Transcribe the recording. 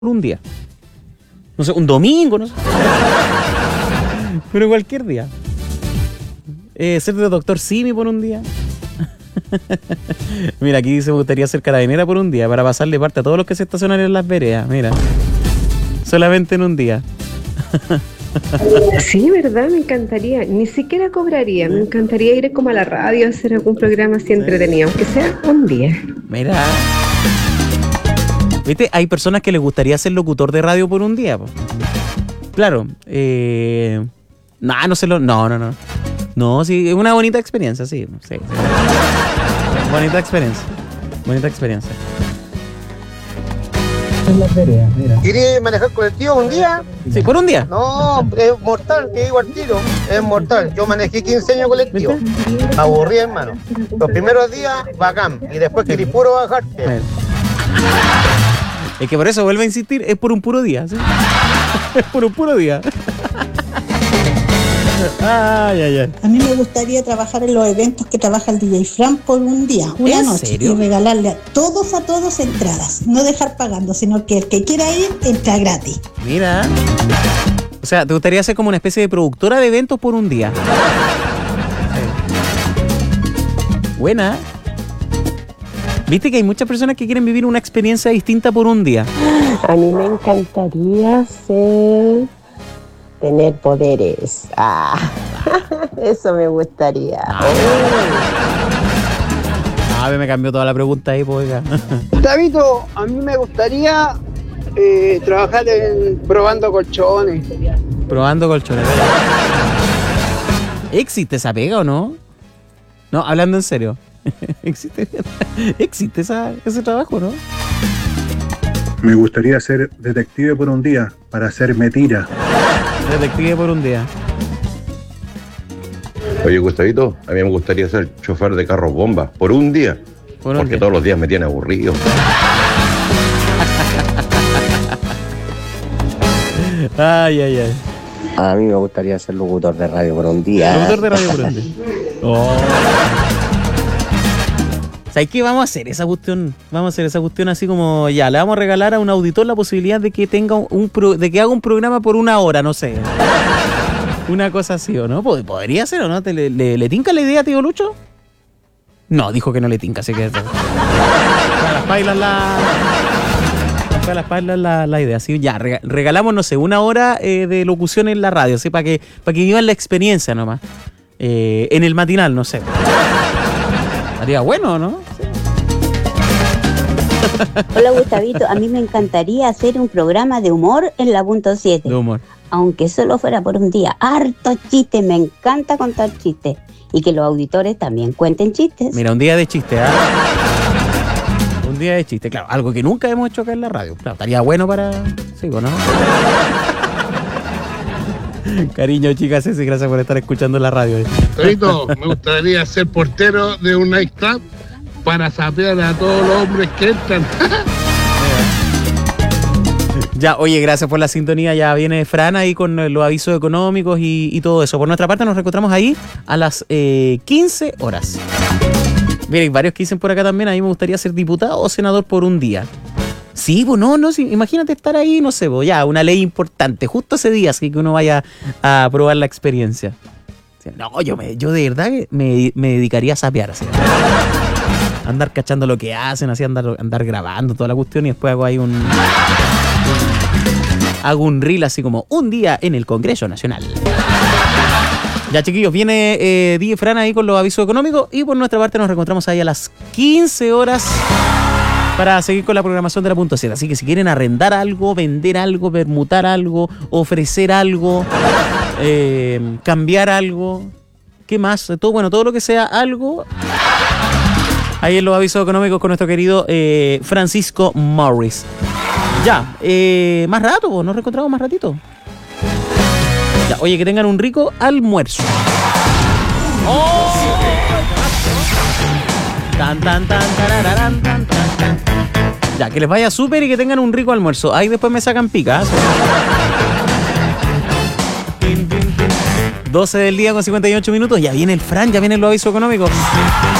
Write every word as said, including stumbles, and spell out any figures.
un día. No sé, un domingo, no sé. Pero cualquier día. Eh, ser de doctor Simi por un día. Mira, aquí dice, me gustaría ser carabinera por un día para pasarle parte a todos los que se estacionan en las veredas. Mira. Solamente en un día. Sí, ¿verdad? Me encantaría. Ni siquiera cobraría. Me encantaría ir como a la radio a hacer algún programa así entretenido, aunque sea un día. Mira. ¿Viste? Hay personas que les gustaría ser locutor de radio por un día. Po. Claro. Eh... Nah, no sé lo... No, no, no. No, sí, es una bonita experiencia, sí. sí, sí. Bonita experiencia. Bonita experiencia. En las veredas, mira. ¿Quería manejar colectivo un día? Sí, por un día. No, es mortal, te digo al tiro. Es mortal. Yo manejé quince años colectivo. Aburrí, hermano. Los primeros días, bacán. Y después querí puro bajarte. Es que por eso vuelvo a insistir, es por un puro día, ¿sí? Es por un puro día. Ay, ay, ay. A mí me gustaría trabajar en los eventos que trabaja el D J Fran por un día, una ¿En noche, serio? y regalarle a todos a todos entradas. No dejar pagando, sino que el que quiera ir, entra gratis. Mira. O sea, ¿te gustaría ser como una especie de productora de eventos por un día? Buena. ¿Viste que hay muchas personas que quieren vivir una experiencia distinta por un día? A mí me encantaría ser... tener poderes. Ah, eso me gustaría. Ah, oh. me cambió toda la pregunta ahí, pues. Davidito, a mí me gustaría eh, trabajar en probando colchones. Probando colchones. ¿Existe esa pega o no? No, hablando en serio. ¿Existe, existe esa, ese trabajo, no? Me gustaría ser detective por un día para hacerme tira. Detective por un día. Oye, Gustavito, a mí me gustaría ser chofer de carros bomba por un día. Por un porque día. Todos los días me tiene aburrido. Ay, ay, ay. A mí me gustaría ser locutor de radio por un día. Locutor de radio por un día. Oh. ¿Sabes qué? Vamos a hacer esa cuestión, vamos a hacer esa cuestión así como ya, le vamos a regalar a un auditor la posibilidad de que tenga un pro, de que haga un programa por una hora, no sé. Una cosa así, ¿o no? Podría ser, ¿o no? ¿Te, le, le, ¿Le tinca la idea, tío Lucho? No, dijo que no le tinca, así que... Para las pailas la... Para las pailas la, la idea, así ya, regalamos, no sé, una hora eh, de locución en la radio, ¿sí? Para que, para que vivan la experiencia nomás. Eh, en el matinal, no sé. Estaría bueno, ¿no? Sí. Hola, Gustavito. A mí me encantaría hacer un programa de humor en la punto siete. De humor. Aunque solo fuera por un día. Harto chiste. Me encanta contar chistes. Y que los auditores también cuenten chistes. Mira, un día de chiste, ¿ah? ¿eh? Un día de chiste, claro. Algo que nunca hemos hecho acá en la radio. Claro, estaría bueno para... Sí, ¿no? Cariño, chicas, Ceci, gracias por estar escuchando la radio. Torito, me gustaría ser portero de un nightclub para sapear a todos los hombres que entran. Ya, oye, gracias por la sintonía. Ya viene Fran ahí con los avisos económicos y, y todo eso. Por nuestra parte nos reencontramos ahí a las eh, quince horas. Miren, varios que dicen por acá también, a mí me gustaría ser diputado o senador por un día. Sí, pues no, no, sí, imagínate estar ahí, no sé, pues ya, una ley importante, justo ese día, así que uno vaya a probar la experiencia. No, yo, me, yo de verdad me, me dedicaría a sapear, así. Andar cachando lo que hacen, así, andar, andar grabando toda la cuestión y después hago ahí un... un hago un reel así como, un día en el Congreso Nacional. Ya, chiquillos, viene eh, D J Fran ahí con los avisos económicos y por nuestra parte nos reencontramos ahí a las quince horas para seguir con la programación de la punto siete. Así que si quieren arrendar algo, vender algo, permutar algo, ofrecer algo, eh, cambiar algo, ¿qué más? Todo, bueno, todo lo que sea algo, ahí en los avisos económicos con nuestro querido eh, Francisco Morris. Ya, eh, más rato, nos reencontramos más ratito. Ya, oye, que tengan un rico almuerzo. ¡Oh! Tan, tan, tan, tarararán, tan, tan, tan. Ya, que les vaya súper y que tengan un rico almuerzo. Ahí después me sacan picas. doce del día con cincuenta y ocho minutos. Ya viene el Fran, ya vienen los avisos económicos.